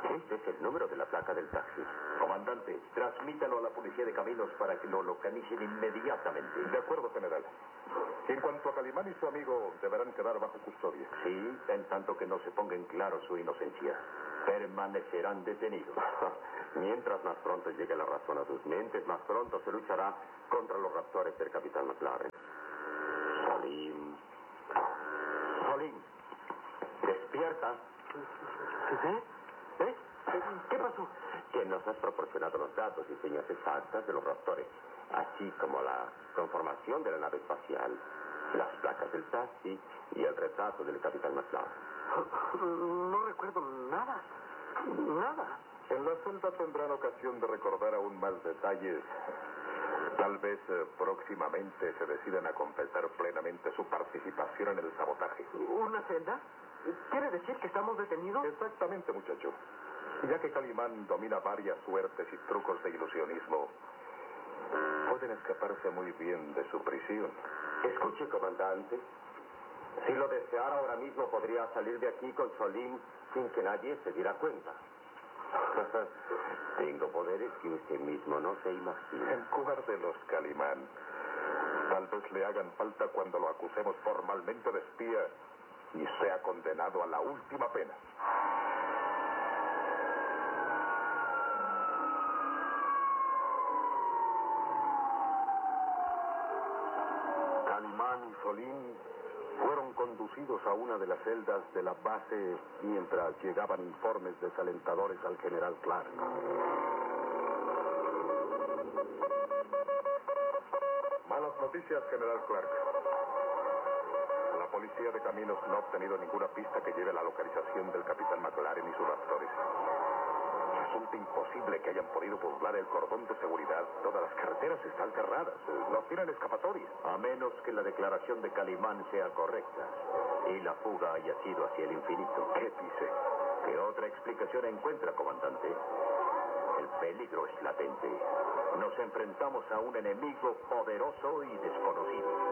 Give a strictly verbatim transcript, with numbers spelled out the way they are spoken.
Este es el número de la placa del taxi. Comandante, transmítalo a la policía de caminos para que lo localicen inmediatamente. De acuerdo, general. En cuanto a Calimán y su amigo, deberán quedar bajo custodia. Sí, en tanto que no se ponga en claro su inocencia. Permanecerán detenidos. Mientras más pronto llegue la razón a sus mentes, más pronto se luchará contra los raptores del capitán McLaren. Solim. Solim. Despierta. ¿Eh? ¿Eh? ¿Qué pasó? Que nos has proporcionado los datos y señas exactas de los raptores, así como la conformación de la nave espacial, las placas del taxi y el retrato del capitán McLaren. No recuerdo nada. Nada. En la celda tendrán ocasión de recordar aún más detalles. Tal vez eh, próximamente se decidan a confesar plenamente su participación en el sabotaje. ¿Una celda? ¿Quiere decir que estamos detenidos? Exactamente, muchacho. Ya que Calimán domina varias suertes y trucos de ilusionismo, pueden escaparse muy bien de su prisión. Escuche, comandante. Si lo deseara ahora mismo, podría salir de aquí con Solim sin que nadie se diera cuenta. Tengo poderes que usted mismo no se imagina. Encuérdelos, Calimán. Tal vez le hagan falta cuando lo acusemos formalmente de espía y sea condenado a la última pena. Calimán y Solim fueron conducidos a una de las celdas de la base mientras llegaban informes desalentadores al general Clark. Malas noticias, general Clark. La policía de caminos no ha obtenido ninguna pista que lleve a la localización del capitán McLaren y sus raptores. Resulta imposible que hayan podido burlar el cordón de seguridad. Todas las carreteras están cerradas. No tienen escapatoria. A menos que la declaración de Calimán sea correcta y la fuga haya sido hacia el infinito. ¿Qué dice? ¿Qué otra explicación encuentra, comandante? El peligro es latente. Nos enfrentamos a un enemigo poderoso y desconocido.